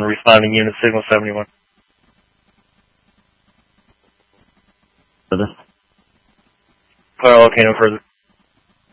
responding unit signal 71. Further? Okay, no further.